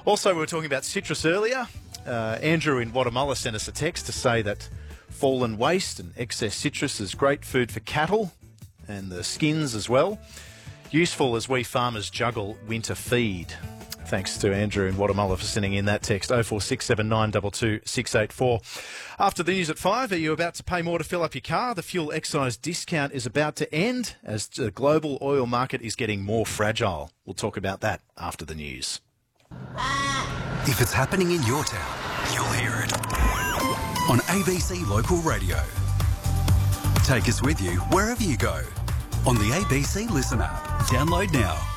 Also, we were talking about citrus earlier. Andrew in Watamulla sent us a text to say that fallen waste and excess citrus is great food for cattle and the skins as well. Useful as we farmers juggle winter feed. Thanks to Andrew in Watamulla for sending in that text, 0467922684. After the news at 5, are you about to pay more to fill up your car? The fuel excise discount is about to end as the global oil market is getting more fragile. We'll talk about that after the news. If it's happening in your town, you'll hear it on ABC Local Radio. Take us with you wherever you go on the ABC Listen app. Download now.